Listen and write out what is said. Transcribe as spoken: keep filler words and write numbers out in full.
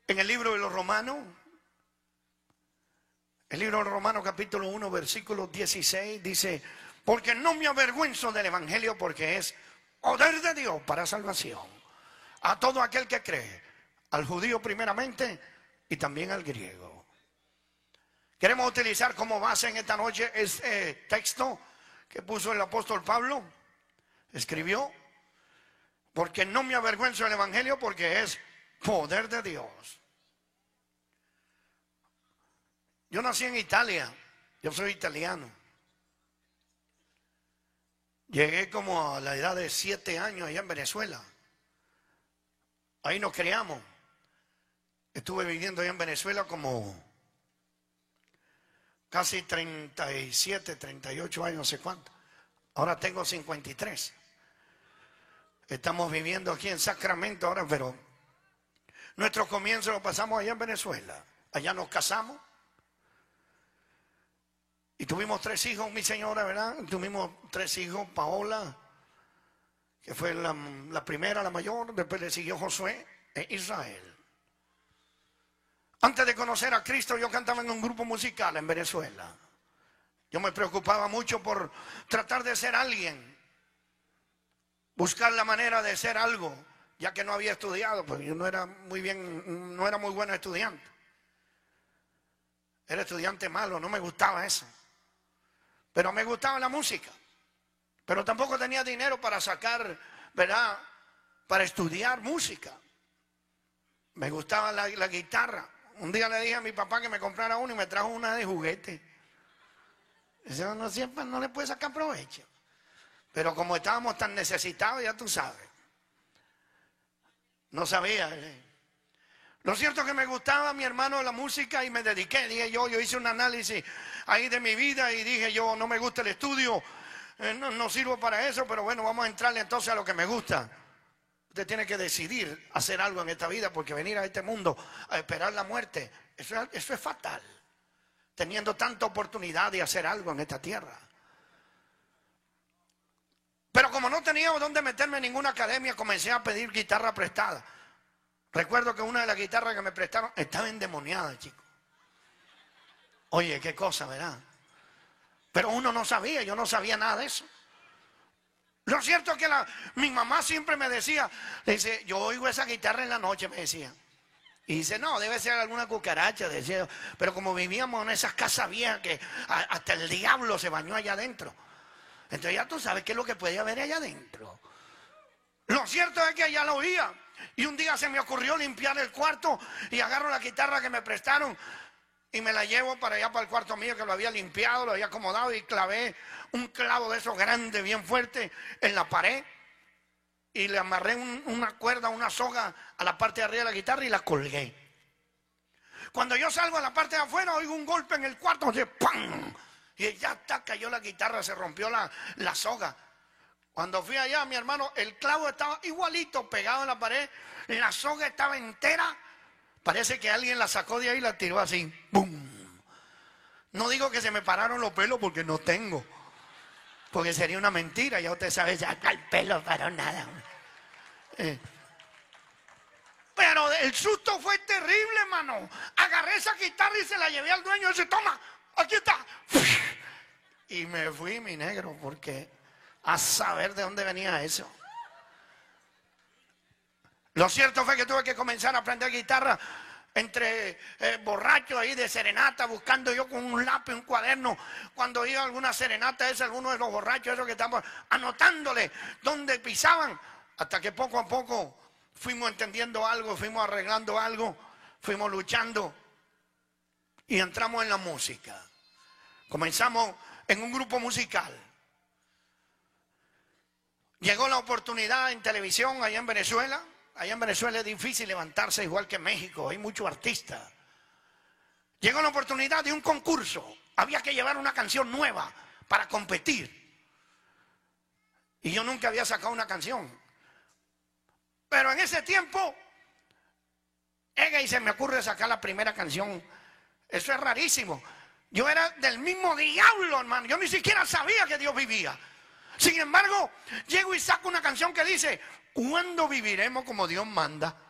En el libro de los Romanos, el libro de los Romanos capítulo uno, versículo dieciséis, dice: porque no me avergüenzo del evangelio, porque es poder de Dios para salvación a todo aquel que cree, al judío primeramente y también al griego. Queremos utilizar como base en esta noche este texto que puso el apóstol Pablo. Escribió: porque no me avergüenzo del evangelio, porque es poder de Dios. Yo nací en Italia, yo soy italiano. Llegué como a la edad de siete años allá en Venezuela. Ahí nos criamos. Estuve viviendo allá en Venezuela como casi treinta y siete, treinta y ocho años, no sé cuánto. Ahora tengo cincuenta y tres. Estamos viviendo aquí en Sacramento ahora, pero nuestro comienzo lo pasamos allá en Venezuela. Allá nos casamos. Y tuvimos tres hijos, mi señora, ¿verdad? Tuvimos tres hijos, Paola, que fue la, la primera, la mayor. Después le siguió Josué e Israel. Antes de conocer a Cristo, yo cantaba en un grupo musical en Venezuela. Yo me preocupaba mucho por tratar de ser alguien, buscar la manera de ser algo, ya que no había estudiado, porque yo no era muy bien, no era muy buen estudiante. Era estudiante malo, no me gustaba eso. Pero me gustaba la música. Pero tampoco tenía dinero para sacar, ¿verdad?, para estudiar música. Me gustaba la, la guitarra. Un día le dije a mi papá que me comprara una y me trajo una de juguete. Eso no siempre no le puede sacar provecho. Pero como estábamos tan necesitados, ya tú sabes. No sabía. ¿eh? Lo cierto es que me gustaba, mi hermano, la música y me dediqué. Dije yo, yo hice un análisis ahí de mi vida y dije yo, no me gusta el estudio, eh, no, no sirvo para eso, pero bueno, vamos a entrarle entonces a lo que me gusta. Usted tiene que decidir hacer algo en esta vida, porque venir a este mundo a esperar la muerte, eso, eso es fatal. Teniendo tanta oportunidad de hacer algo en esta tierra. Pero como no tenía dónde meterme en ninguna academia, comencé a pedir guitarra prestada. Recuerdo que una de las guitarras que me prestaron estaba endemoniada, chico. Oye, qué cosa, ¿verdad? Pero uno no sabía, yo no sabía nada de eso. Lo cierto es que la, mi mamá siempre me decía, dice, yo oigo esa guitarra en la noche, me decía. Y dice, no, debe ser alguna cucaracha, decía. Pero como vivíamos en esas casas viejas que a, hasta el diablo se bañó allá adentro. Entonces ya tú sabes qué es lo que puede haber allá adentro. Lo cierto es que allá lo oía. Y un día se me ocurrió limpiar el cuarto y agarro la guitarra que me prestaron y me la llevo para allá, para el cuarto mío, que lo había limpiado, lo había acomodado, y clavé un clavo de esos grandes, bien fuerte, en la pared y le amarré un, una cuerda, una soga a la parte de arriba de la guitarra y la colgué. Cuando yo salgo a la parte de afuera, oigo un golpe en el cuarto, así, ¡pam! Y ya está, cayó la guitarra, se rompió la, la soga. Cuando fui allá, mi hermano, el clavo estaba igualito pegado en la pared, la soga estaba entera. Parece que alguien la sacó de ahí y la tiró así. ¡Bum! No digo que se me pararon los pelos porque no tengo. Porque sería una mentira, ya usted sabe, ya el pelo para nada. Eh. Pero el susto fue terrible, hermano. Agarré esa guitarra y se la llevé al dueño y dice, toma, aquí está. Y me fui, mi negro, porque a saber de dónde venía eso. Lo cierto fue que tuve que comenzar a aprender guitarra entre eh, borrachos ahí de serenata, buscando yo con un lápiz, un cuaderno, cuando iba a alguna serenata esa, alguno de los borrachos esos que estaban anotándole dónde pisaban, hasta que poco a poco fuimos entendiendo algo, fuimos arreglando algo, fuimos luchando y entramos en la música. Comenzamos en un grupo musical. Llegó la oportunidad en televisión allá en Venezuela. Allá en Venezuela es difícil levantarse igual que en México, hay muchos artistas. Llegó la oportunidad de un concurso. Había que llevar una canción nueva para competir. Y yo nunca había sacado una canción. Pero en ese tiempo, llega y se me ocurre sacar la primera canción. Eso es rarísimo. Yo era del mismo diablo, hermano. Yo ni siquiera sabía que Dios vivía. Sin embargo, llego y saco una canción que dice, ¿cuándo viviremos como Dios manda?